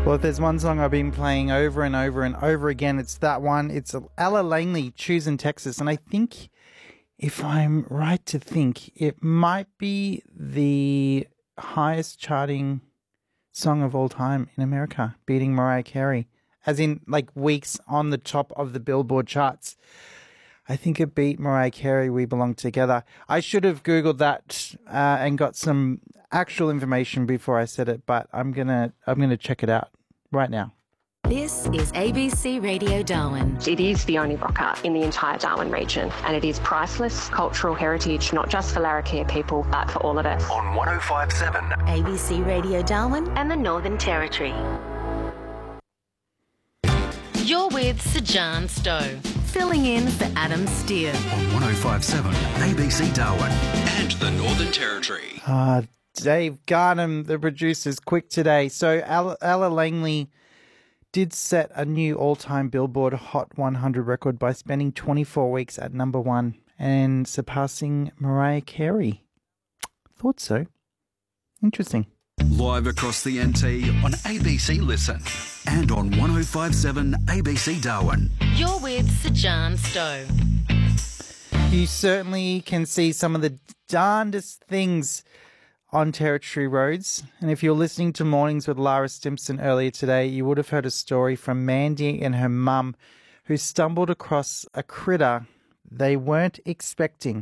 Well, if there's one song I've been playing over and over and over again, it's that one. It's Ella Langley, Choosing Texas. And I think, if I'm right to think, it might be the highest charting song of all time in America, beating Mariah Carey. As in, like, weeks on the top of the Billboard charts. I think it beat Mariah Carey, We Belong Together. I should have Googled that and got some actual information before I said it, but I'm gonna check it out right now. This is ABC Radio Darwin. It is the only rock art in the entire Darwin region, and it is priceless cultural heritage, not just for Larrakia people, but for all of us. On 105.7 ABC Radio Darwin And the Northern Territory. You're with Sir John Stowe, filling in for Adam Steer. on 105.7 ABC Darwin and the Northern Territory. Dave Garnham, the producer's quick today. So Ella Langley did set a new all-time Billboard Hot 100 record by spending 24 weeks at number one and surpassing Mariah Carey. Thought so. Interesting. Live across the NT on ABC Listen and on 105.7 ABC Darwin. You're with Sir John Stowe. You certainly can see some of the darndest things on Territory roads. And if you're listening to Mornings with Lara Stimpson earlier today, you would have heard a story from Mandy and her mum who stumbled across a critter they weren't expecting.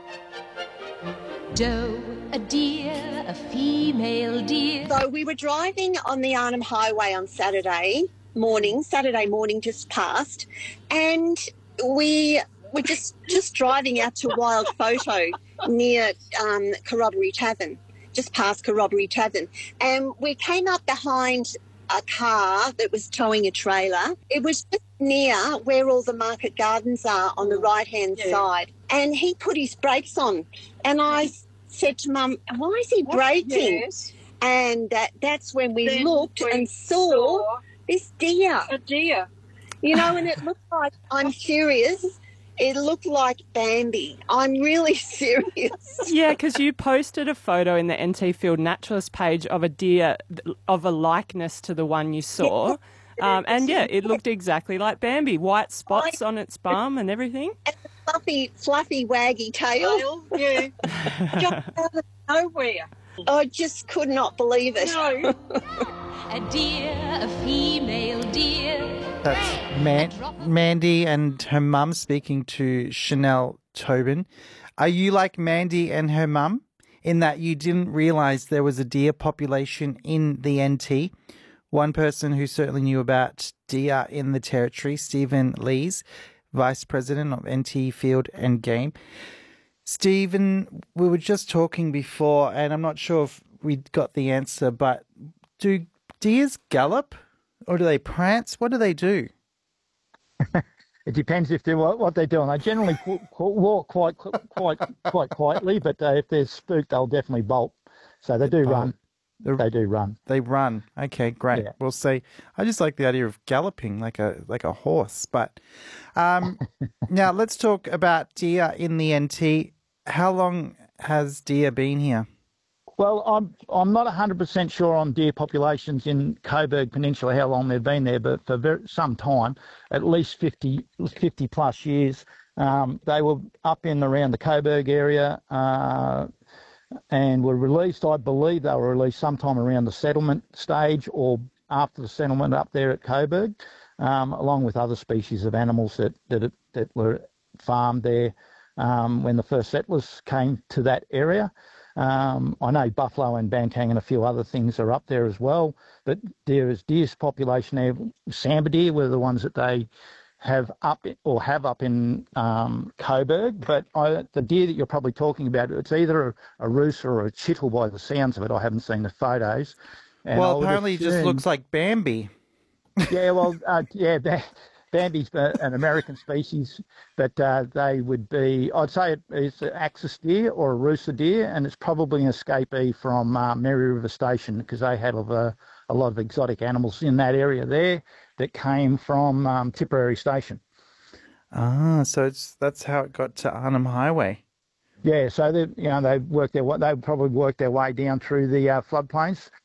Doe, a deer, a female deer. So we were driving on the Arnhem Highway on Saturday morning just passed, and we were just driving out to Wild Photo near Corroboree Tavern, just past Corroboree Tavern, and we came up behind a car that was towing a trailer. It was just near where all the market gardens are on the right-hand side, and he put his brakes on, and I said to Mum, why is he braking? Yes. And that's when we Then looked we and saw this deer. a deer. You know, and it looked like, I'm serious, it looked like Bambi. I'm really serious. Yeah, because you posted a photo in the NT Field Naturalist page of a deer of a likeness to the one you saw. And yeah, it looked exactly like Bambi. White spots on its bum and everything. And the fluffy, waggy tail. Yeah. Just out of nowhere. I just could not believe it. No. A deer, a female deer. That's Mandy and her mum speaking to Chanel Tobin. Are you like Mandy and her mum in that you didn't realise there was a deer population in the NT? One person who certainly knew about deer in the Territory, Stephen Lees, Vice President of NT Field and Game. Stephen, we were just talking before, and I'm not sure if we got the answer, but do deers gallop or do they prance? What do they do? It depends if they're what they're doing. They generally walk quite quietly, but if they're spooked, they'll definitely bolt. So they do run. They do run. They run. Okay, great. Yeah. We'll see. I just like the idea of galloping like a horse. But now let's talk about deer in the NT. How long has deer been here? Well, I'm not 100% sure on deer populations in Coburg Peninsula, how long they've been there, but for some time, at least 50 plus years. They were up in around the Coburg area and were released, I believe they were released sometime around the settlement stage or after the settlement up there at Coburg, along with other species of animals that were farmed there when the first settlers came to that area. I know buffalo and bantang and a few other things are up there as well, but deer's population there, sambar deer were the ones that they have up in Coburg, but the deer that you're probably talking about, it's either a rooster or a chittle by the sounds of it. I haven't seen the photos. And well, apparently it just looks like Bambi. Yeah, well, Bambi's an American species, but they would be, I'd say it's an axis deer or a rooster deer, and it's probably an escapee from Mary River Station because they had a lot of exotic animals in that area there that came from Tipperary Station. Ah, so that's how it got to Arnhem Highway. Yeah, so they probably worked their way down through the floodplains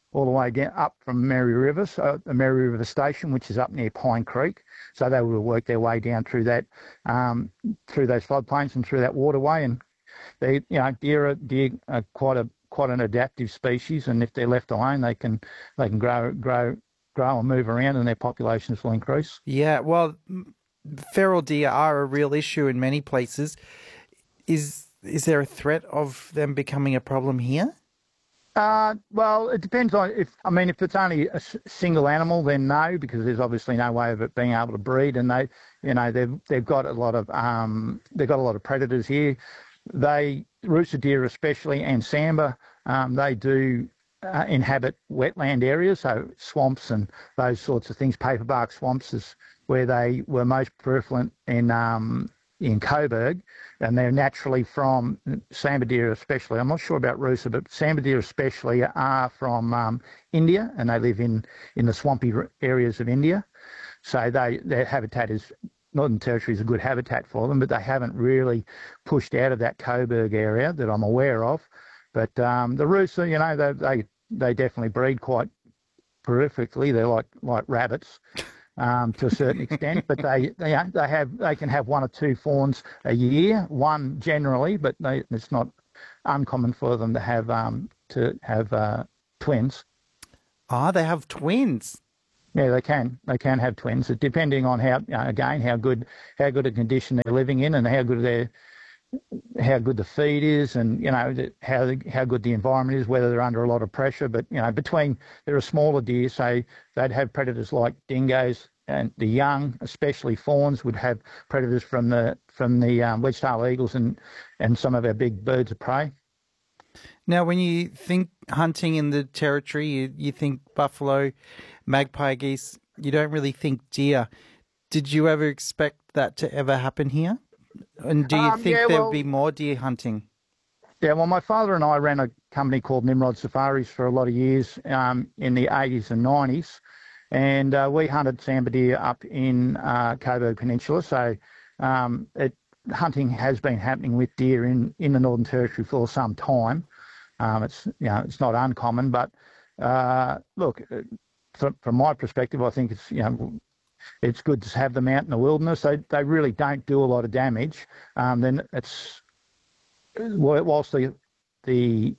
all the way again up from Mary River, so the Mary River Station, which is up near Pine Creek. So they would have worked their way down through that, through those floodplains and through that waterway. And they, deer are quite an adaptive species, and if they're left alone, they can grow and move around, and their populations will increase. Yeah, well, feral deer are a real issue in many places. Is there a threat of them becoming a problem here? Well, it depends on if it's only a single animal, then no, because there's obviously no way of it being able to breed, and they've got a lot of predators here. Rooster deer especially, and sambar, they do inhabit wetland areas, so swamps and those sorts of things. Paperbark swamps is where they were most prevalent in Coburg, and they're naturally from sambar deer especially. I'm not sure about rooster, but sambar deer especially are from India, and they live in the swampy areas of India. So their habitat is, Northern Territory is a good habitat for them, but they haven't really pushed out of that Coburg area that I'm aware of. But the rooster, they definitely breed quite prolifically. They're like rabbits. To a certain extent, but they can have one or two fawns a year, one generally, but it's not uncommon for them to have twins. Ah, they have twins. Yeah, they can have twins, depending on how good a condition they're living in, and how good the feed is, and how good the environment is, whether they're under a lot of pressure. But there are smaller deer, so they'd have predators like dingoes, and the young, especially fawns, would have predators from the wedge-tailed eagles and some of our big birds of prey. Now, when you think hunting in the Territory, you think buffalo, magpie geese. You don't really think deer. Did you ever expect that to ever happen here? And do you think there would be more deer hunting? Yeah, well, my father and I ran a company called Nimrod Safaris for a lot of years in the 80s and 90s, and we hunted sambar deer up in Coburg Peninsula. So hunting has been happening with deer in the Northern Territory for some time. It's not uncommon, but look, from my perspective, I think it's good to have them out in the wilderness. They really don't do a lot of damage. Then whilst the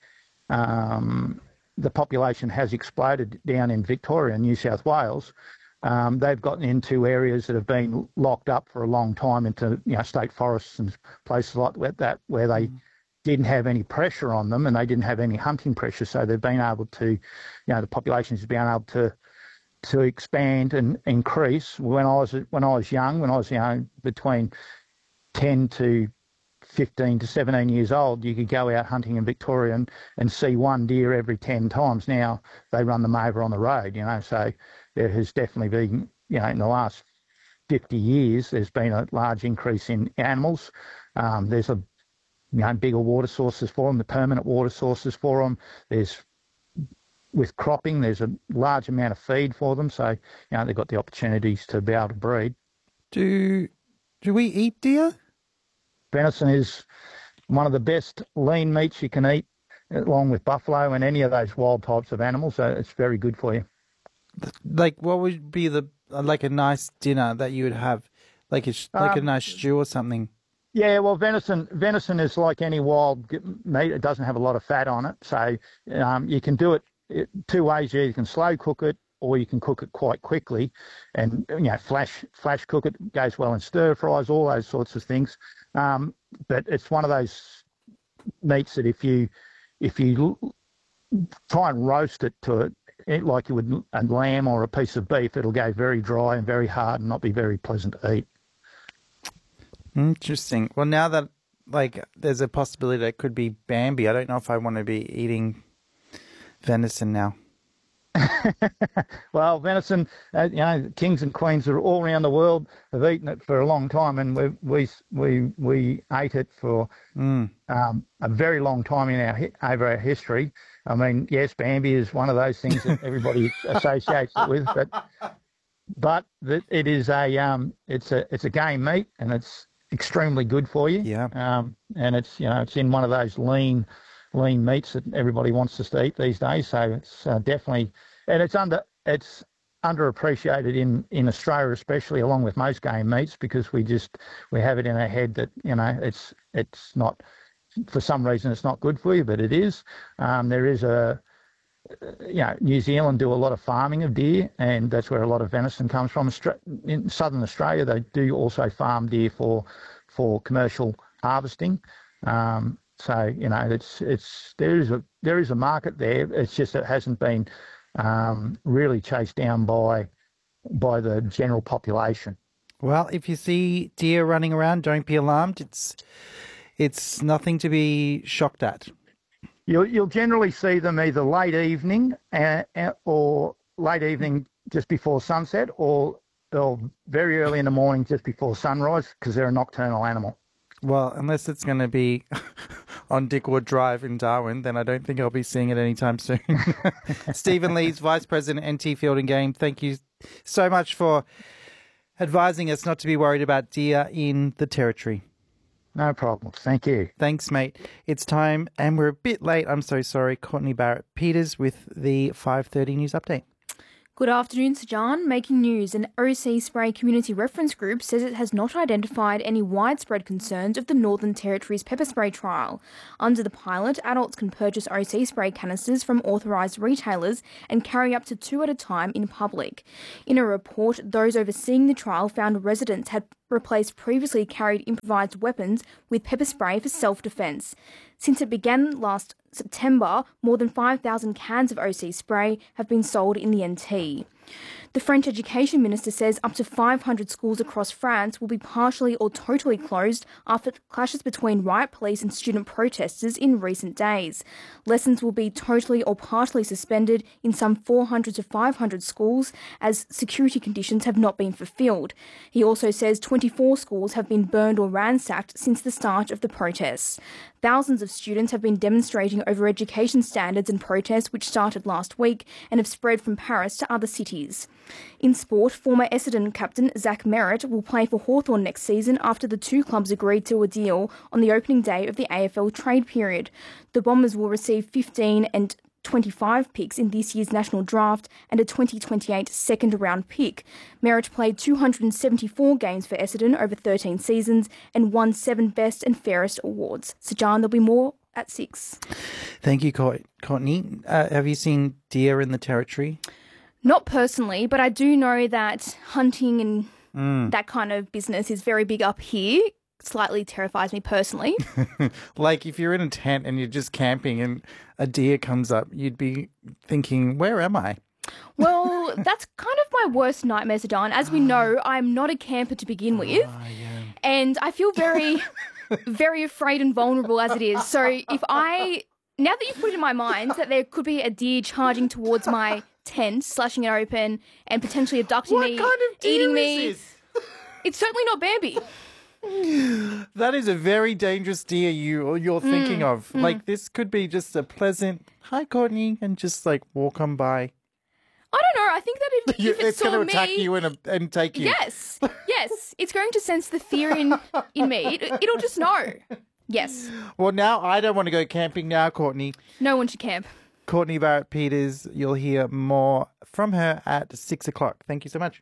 population has exploded down in Victoria and New South Wales, they've gotten into areas that have been locked up for a long time, into state forests and places like that, where they didn't have any pressure on them and they didn't have any hunting pressure. So they've been able to, the populations have been able to expand and increase. When I was young, between 10 to 15 to 17 years old, you could go out hunting in Victoria and see one deer every 10 times. Now they run them over on the road, so there has definitely been, in the last 50 years, there's been a large increase in animals. There's bigger water sources for them, the permanent water sources for them. With cropping, there's a large amount of feed for them, so they've got the opportunities to be able to breed. Do we eat deer? Venison is one of the best lean meats you can eat, along with buffalo and any of those wild types of animals. So it's very good for you. Like, what would be a nice dinner that you would have, like a nice stew or something? Yeah, well, venison is like any wild meat. It doesn't have a lot of fat on it, so you can do it two ways. You can slow cook it, or you can cook it quite quickly, and flash cook it. Goes well in stir fries, all those sorts of things. But it's one of those meats that if you try and roast it to it like you would a lamb or a piece of beef, it'll go very dry and very hard and not be very pleasant to eat. Interesting. Well, now that there's a possibility that it could be Bambi, I don't know if I want to be eating venison now. Well, venison, kings and queens are all around the world have eaten it for a long time, and we ate it for a very long time over our history. I mean, yes, Bambi is one of those things that everybody associates it with, but it is it's a game meat, and it's extremely good for you. Yeah. And it's it's in one of those lean lean meats that everybody wants to eat these days. So it's definitely, and it's underappreciated in Australia, especially along with most game meats, because we have it in our head that it's not, for some reason it's not good for you, but it is. There is New Zealand do a lot of farming of deer, and that's where a lot of venison comes from. In southern Australia, they do also farm deer for commercial harvesting. So there is a market there. It's just that it hasn't been really chased down by the general population. Well, if you see deer running around, don't be alarmed. It's nothing to be shocked at. You'll generally see them either late evening or late evening just before sunset, or very early in the morning just before sunrise, because they're a nocturnal animal. Well, unless it's going to be on Dickwood Drive in Darwin, then I don't think I'll be seeing it anytime soon. Stephen Lees, Vice President, NT Field and Game, thank you so much for advising us not to be worried about deer in the Territory. No problem. Thank you. Thanks, mate. It's time, and we're a bit late. I'm so sorry. Courtney Barrett-Peters with the 5:30 news update. Good afternoon, Sir John. Making news, an OC Spray Community Reference Group says it has not identified any widespread concerns of the Northern Territory's pepper spray trial. Under the pilot, adults can purchase OC spray canisters from authorised retailers and carry up to 2 at a time in public. In a report, those overseeing the trial found residents had replaced previously carried improvised weapons with pepper spray for self-defence. Since it began last September, more than 5,000 cans of OC spray have been sold in the NT. The French Education Minister says up to 500 schools across France will be partially or totally closed after clashes between riot police and student protesters in recent days. Lessons will be totally or partially suspended in some 400 to 500 schools as security conditions have not been fulfilled. He also says 24 schools have been burned or ransacked since the start of the protests. Thousands of students have been demonstrating over education standards and protests which started last week and have spread from Paris to other cities. In sport, former Essendon captain Zach Merritt will play for Hawthorn next season after the two clubs agreed to a deal on the opening day of the AFL trade period. The Bombers will receive 15 and 25 picks in this year's national draft and a 2028 second-round pick. Merritt played 274 games for Essendon over 13 seasons and won 7 Best and Fairest awards. So, John, there'll be more at 6. Thank you, Courtney. Have you seen deer in the Territory? Not personally, but I do know that hunting and that kind of business is very big up here. Slightly terrifies me personally. Like if you're in a tent and you're just camping and a deer comes up, you'd be thinking, where am I? Well, that's kind of my worst nightmare, Sedan. As we know, I'm not a camper to begin with. And I feel very, very afraid and vulnerable as it is. So now that you've put it in my mind that there could be a deer charging towards my tent, slashing it open and potentially abducting me, eating me, it's certainly not Bambi. That is a very dangerous deer you're thinking of. Like this could be just a pleasant, hi Courtney, and just like walk on by. I don't know. I think that if it's going to attack you and take you. Yes, it's going to sense the fear in me. It'll just know. Yes. Well, now I don't want to go camping now, Courtney. No one should camp. Courtney Barrett-Peters, you'll hear more from her at 6 o'clock. Thank you so much.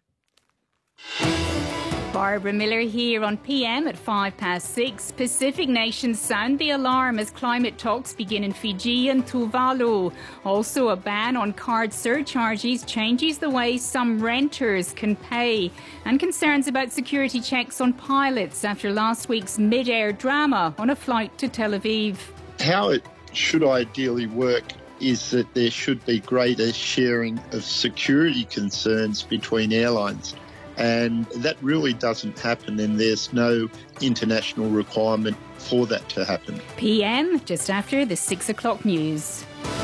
Barbara Miller here on PM at 6:05. Pacific nations sound the alarm as climate talks begin in Fiji and Tuvalu. Also, a ban on card surcharges changes the way some renters can pay. And concerns about security checks on pilots after last week's mid-air drama on a flight to Tel Aviv. How it should ideally work is that there should be greater sharing of security concerns between airlines. And that really doesn't happen, and there's no international requirement for that to happen. PM, just after the 6 o'clock news.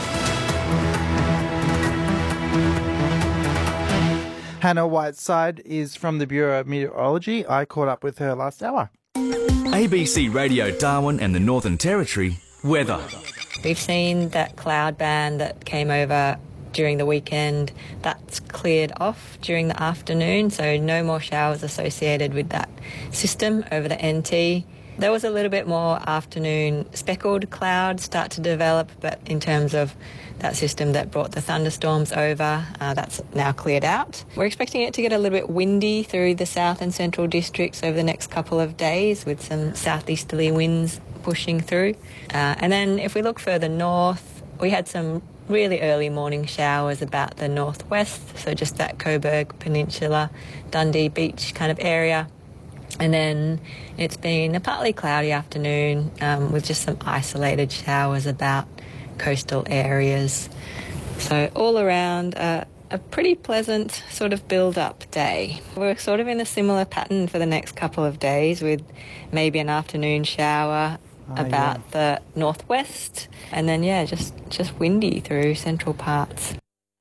Hannah Whiteside is from the Bureau of Meteorology. I caught up with her last hour. ABC Radio Darwin and the Northern Territory, weather. We've seen that cloud band that came over during the weekend. That's cleared off during the afternoon, so no more showers associated with that system over the NT. There was a little bit more afternoon speckled clouds start to develop, but in terms of that system that brought the thunderstorms over, that's now cleared out. We're expecting it to get a little bit windy through the south and central districts over the next couple of days with some southeasterly winds pushing through. And then if we look further north, we had some really early morning showers about the northwest, so just that Coburg Peninsula, Dundee Beach kind of area. And then it's been a partly cloudy afternoon with just some isolated showers about coastal areas. So all around a pretty pleasant sort of build-up day. We're sort of in a similar pattern for the next couple of days with maybe an afternoon shower about the northwest and then, just windy through central parts.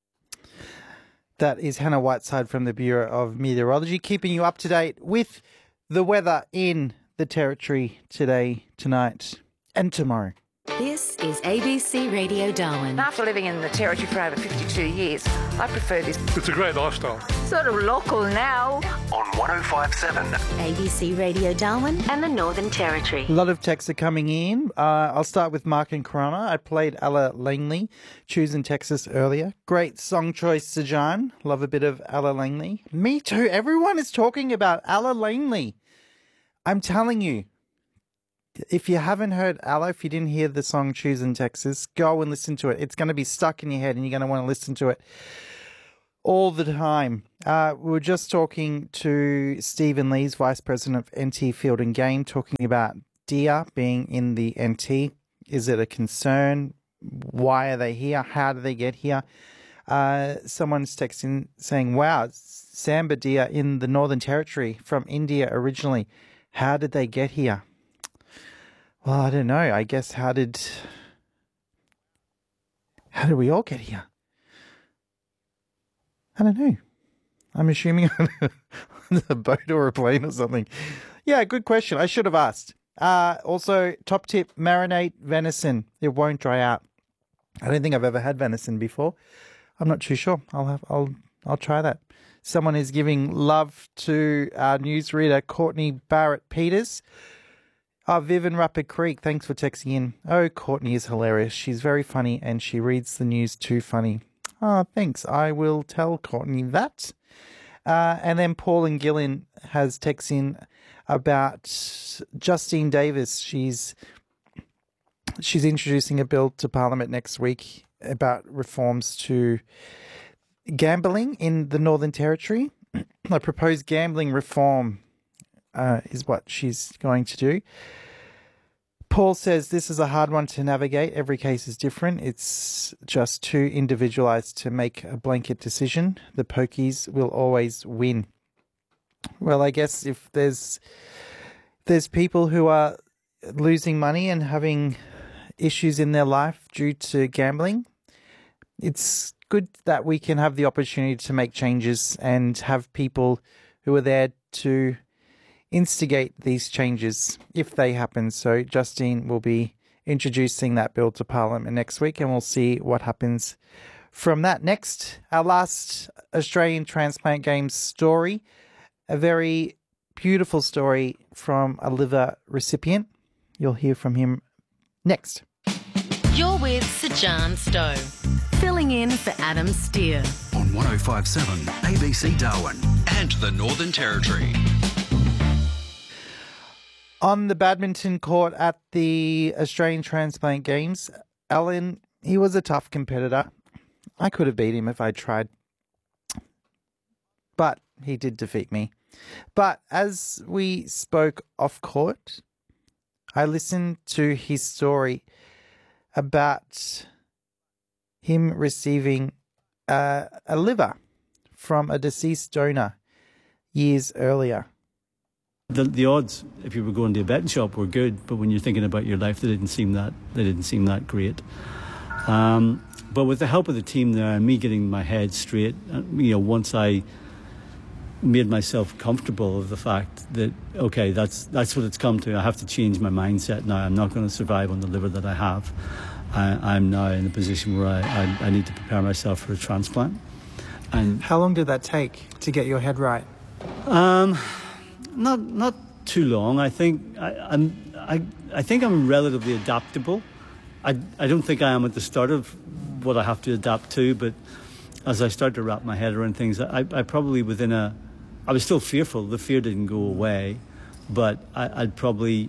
That is Hannah Whiteside from the Bureau of Meteorology, keeping you up to date with the weather in the Territory today, tonight and tomorrow. This is ABC Radio Darwin. After living in the Territory for over 52 years, I prefer this. It's a great lifestyle. Sort of local now. On 105.7 ABC Radio Darwin and the Northern Territory. A lot of texts are coming in. I'll start with Mark and Corona. I played Ella Langley, Choosing Texas, earlier. Great song choice, Sajan. Love a bit of Ella Langley. Me too. Everyone is talking about Ella Langley. I'm telling you, if you haven't heard Ella, if you didn't hear the song Choosing Texas, go and listen to it. It's going to be stuck in your head and you're going to want to listen to it all the time. We were just talking to Stephen Lees, Vice President of NT Field and Game, talking about deer being in the NT. Is it a concern? Why are they here? How do they get here? Someone's texting saying, wow, Samba deer in the Northern Territory from India originally. How did they get here? Well, I don't know. I guess how did we all get here? I don't know. I'm assuming on a boat or a plane or something. Yeah, good question. I should have asked. Also, top tip, marinate venison. It won't dry out. I don't think I've ever had venison before. I'm not too sure. I'll try that. Someone is giving love to our newsreader, Courtney Barrett Peters. Viv in Rapid Creek, thanks for texting in. Oh, Courtney is hilarious. She's very funny and she reads the news too funny. Oh, thanks. I will tell Courtney that. And then Paul and Gillen has texted in about Justine Davis. She's introducing a bill to Parliament next week about reforms to gambling in the Northern Territory. A proposed gambling reform is what she's going to do. Paul says this is a hard one to navigate. Every case is different. It's just too individualised to make a blanket decision. The pokies will always win. Well, I guess if there's people who are losing money and having issues in their life due to gambling, it's good that we can have the opportunity to make changes and have people who are there to instigate these changes if they happen. So Justine will be introducing that bill to Parliament next week and we'll see what happens from that. Next, our last Australian Transplant Games story, a very beautiful story from a liver recipient. You'll hear from him next. You're with Sajan Stowe, filling in for Adam Steer. On 105.7 ABC Darwin and the Northern Territory. On the badminton court at the Australian Transplant Games, Alan, he was a tough competitor. I could have beat him if I tried. But he did defeat me. But as we spoke off court, I listened to his story about him receiving a liver from a deceased donor years earlier. The odds, if you were going to a betting shop, were good, but when you're thinking about your life, they didn't seem that great. But with the help of the team there and me getting my head straight, once I made myself comfortable of the fact that, okay, that's what it's come to. I have to change my mindset now. I'm not going to survive on the liver that I have. I'm now in a position where I need to prepare myself for a transplant. And how long did that take to get your head right? Not too long. I think I'm I think I'm relatively adaptable. I don't think I am at the start of what I have to adapt to, but as I start to wrap my head around things, I probably I was still fearful. The fear didn't go away, but I probably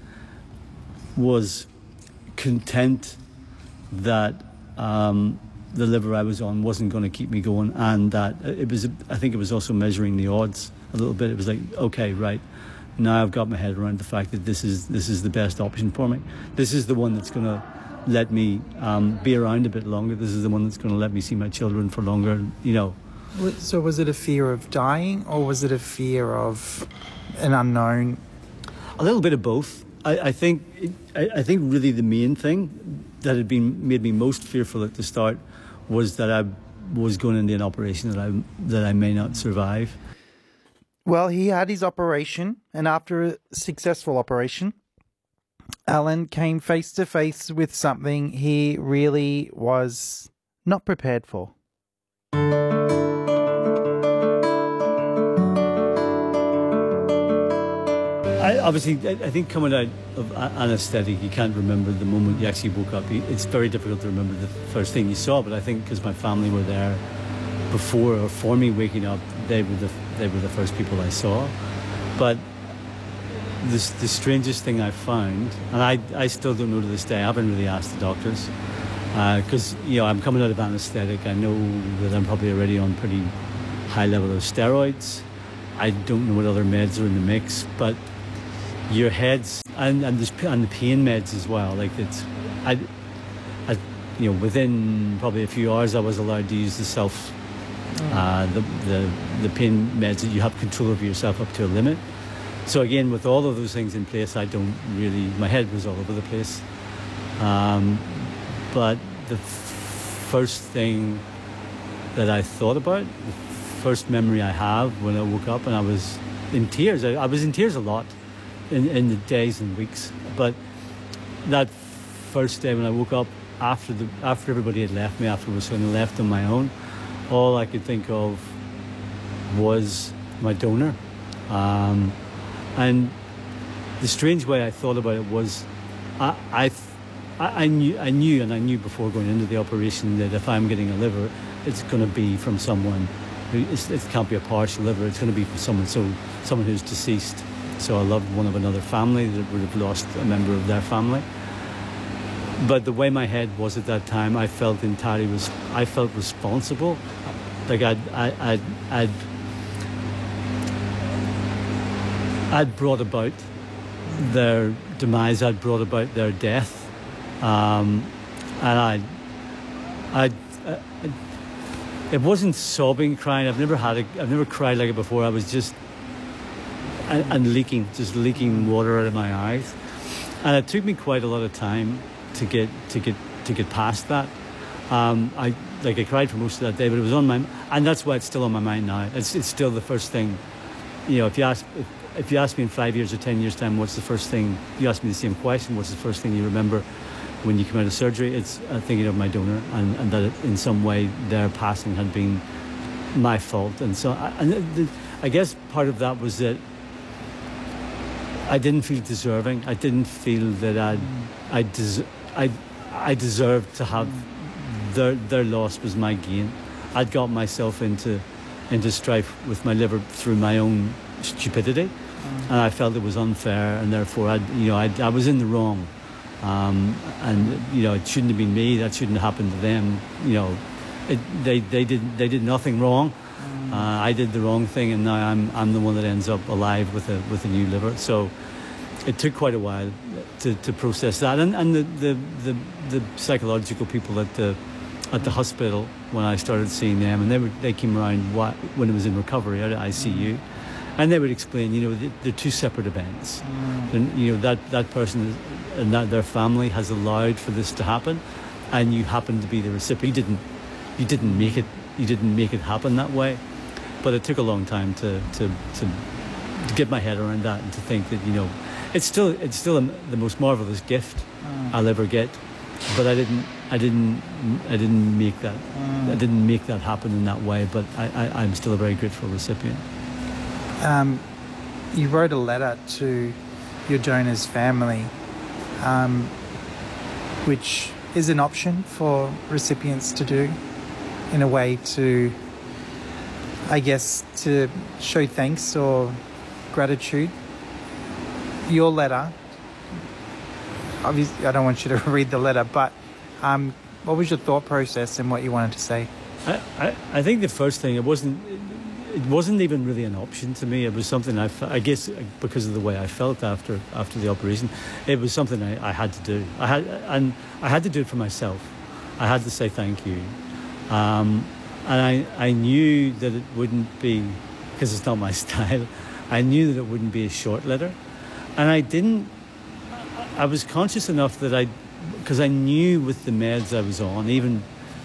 was content that the liver I was on wasn't going to keep me going, and that I think it was also measuring the odds a little bit. It was like, okay, right, now I've got my head around the fact that this is the best option for me. This is the one that's going to let me be around a bit longer. This is the one that's going to let me see my children for longer, you know. So was it a fear of dying, or was it a fear of an unknown? A little bit of both. I think really the main thing that had made me most fearful at the start was that I was going into an operation that I may not survive. Well, he had his operation, and after a successful operation, Alan came face to face with something he really was not prepared for. I think coming out of anaesthetic, you can't remember the moment you actually woke up. It's very difficult to remember the first thing you saw, but I think because my family were there before or for me waking up, they were the first people I saw. But the strangest thing I found, and I still don't know to this day, I haven't really asked the doctors, because I'm coming out of anaesthetic. I know that I'm probably already on pretty high level of steroids. I don't know what other meds are in the mix, but your heads and the pain meds as well. Like within probably a few hours, I was allowed to use the pain meds that you have control over yourself up to a limit. So again, with all of those things in place, my head was all over the place. But the first thing that I thought about, the first memory I have when I woke up, and I was in tears. I was in tears a lot in the days and weeks. But that first day when I woke up, after everybody had left me, after I was kind of left on my own, all I could think of was my donor. And the strange way I thought about it was, I knew before going into the operation that if I'm getting a liver, it's going to be from someone it can't be a partial liver. It's going to be from someone who's deceased. So I loved one of another family that would have lost a member of their family. But the way my head was at that time, I felt responsible. Like I'd brought about their demise. I'd brought about their death, and it wasn't sobbing, crying. I've never cried like it before. I was just leaking water out of my eyes, and it took me quite a lot of time to get past that. I cried for most of that day, but it was on my, and that's why it's still on my mind now. It's still the first thing. If you ask me in 5 years or 10 years time, what's the first thing? You ask me the same question. What's the first thing you remember when you come out of surgery? It's thinking of my donor, and that in some way their passing had been my fault. And so, I guess part of that was that I didn't feel deserving. I didn't feel that I deserved to have their loss was my gain. I'd got myself into strife with my liver through my own stupidity, and I felt it was unfair, and therefore I was in the wrong, and it shouldn't have been me. That shouldn't have happened to them. They did nothing wrong. I did the wrong thing, and now I'm the one that ends up alive with a new liver. So it took quite a while to process that, and the psychological people at the hospital, when I started seeing them, and they came around when it was in recovery out of ICU, and they would explain, they're two separate events, and that person and their family has allowed for this to happen, and you happen to be the recipient. You didn't make it happen that way, but it took a long time to get my head around that, and to think that it's still the most marvelous gift I'll ever get. But I didn't make that. I didn't make that happen in that way. But I'm still a very grateful recipient. You wrote a letter to your donor's family, which is an option for recipients to do in a way to, I guess, to show thanks or gratitude. Your letter, obviously I don't want you to read the letter, but what was your thought process and what you wanted to say? I think the first thing, it wasn't even really an option to me. It was something I guess because of the way I felt after the operation, it was something I had to do. I had to do it for myself. I had to say thank you. And I knew that it wouldn't be, because it's not my style, I knew that it wouldn't be a short letter. And I was conscious enough that because I knew with the meds I was on, even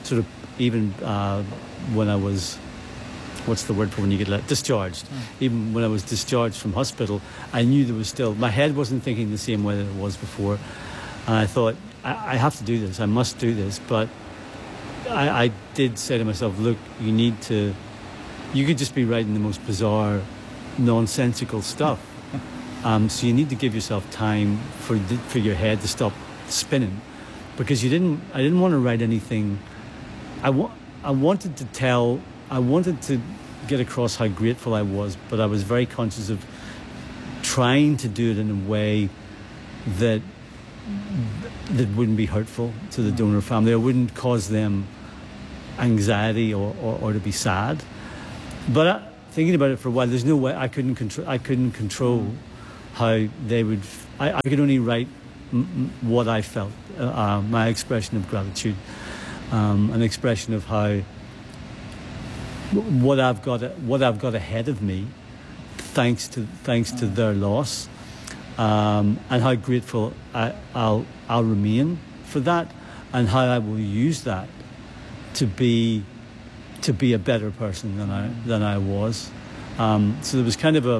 when I was, what's the word for when you get discharged? Even when I was discharged from hospital, I knew there was still, my head wasn't thinking the same way that it was before. And I thought, I have to do this, I must do this. But I did say to myself, look, you could just be writing the most bizarre, nonsensical stuff. So you need to give yourself time for your head to stop spinning, because I didn't want to write anything. I wanted to get across how grateful I was, but I was very conscious of trying to do it in a way that wouldn't be hurtful to the donor family, or wouldn't cause them anxiety or to be sad. But thinking about it for a while, there's no way I couldn't control how they would. I could only write what I felt, my expression of gratitude, an expression of how what I've got ahead of me, thanks to their loss, and how grateful I'll remain for that, and how I will use that to be a better person than I was. So there was kind of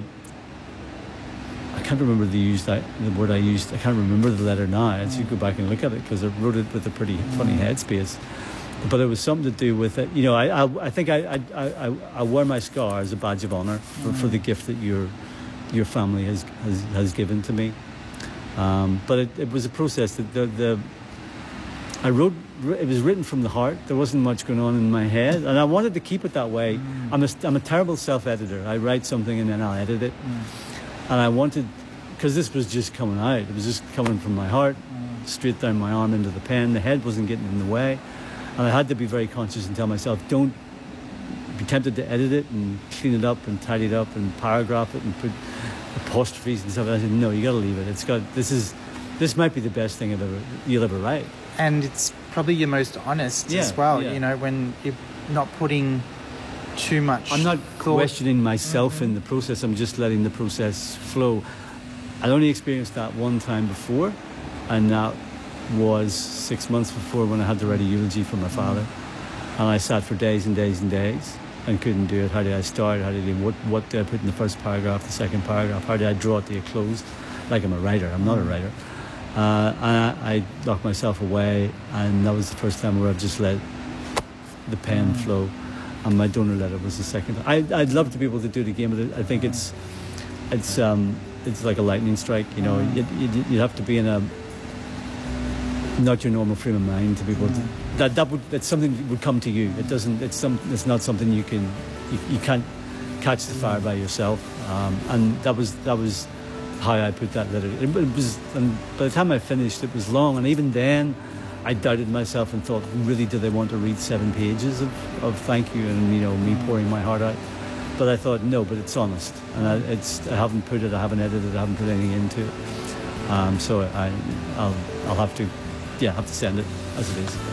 I can't remember the word I used. I can't remember the letter now. So you go back and look at it, because I wrote it with a pretty funny headspace. But it was something to do with it. You know, I think I wear my scar as a badge of honour for the gift that your family has given to me. But it was a process that I wrote. It was written from the heart. There wasn't much going on in my head, and I wanted to keep it that way. I'm a terrible self-editor. I write something and then I'll edit it. And I wanted, because this was just coming out, it was just coming from my heart, straight down my arm into the pen. The head wasn't getting in the way. And I had to be very conscious and tell myself, don't be tempted to edit it and clean it up and tidy it up and paragraph it and put apostrophes and stuff. And I said, no, you got to leave it. This might be the best thing you'll ever write. And it's probably your most honest as well, you know, when you're not putting too much. I'm not questioning myself in the process. I'm just letting the process flow. I'd only experienced that one time before, and that was 6 months before, when I had to write a eulogy for my father. And I sat for days and days and days and couldn't do it. How did I start? What did I put in the first paragraph, the second paragraph? How did I draw it to a close? Like I'm a writer. I'm not a writer. And I locked myself away, and that was the first time where I've just let the pen flow. And my donor letter was the second. I'd love to be able to do it again, but I think it's like a lightning strike. You know, you'd have to be in a not your normal frame of mind to be able to. That's something that would come to you. It doesn't. It's not something you can't catch the fire by yourself. And that was how I put that letter. It was, and by the time I finished, it was long, and even then, I doubted myself and thought, really, do they want to read 7 pages of thank you and, you know, me pouring my heart out? But I thought, no, but it's honest, and I haven't put it, I haven't edited, I haven't put anything into it. So I'll have to send it as it is.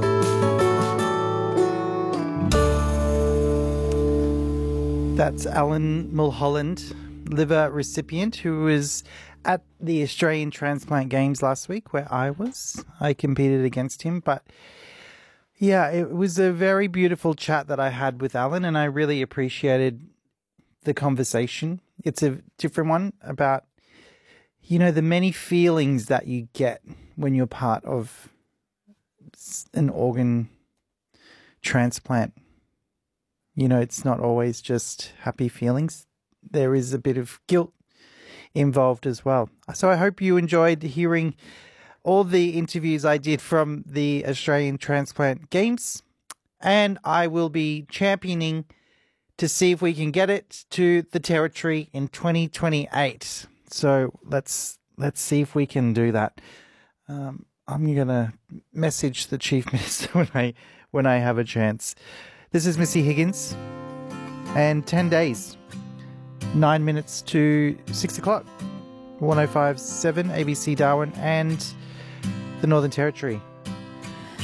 That's Alan Mulholland, liver recipient, who was at the Australian Transplant Games last week, where I competed against him. But yeah, it was a very beautiful chat that I had with Alan, and I really appreciated the conversation. It's a different one about, you know, the many feelings that you get when you're part of an organ transplant. You know, it's not always just happy feelings. There is a bit of guilt involved as well. So I hope you enjoyed hearing all the interviews I did from the Australian Transplant Games, and I will be championing to see if we can get it to the Territory in 2028. So let's see if we can do that. I'm gonna message the Chief Minister when I have a chance. This is Missy Higgins, and 10 days, 9 minutes to 6 o'clock, 105.7 ABC Darwin and the Northern Territory.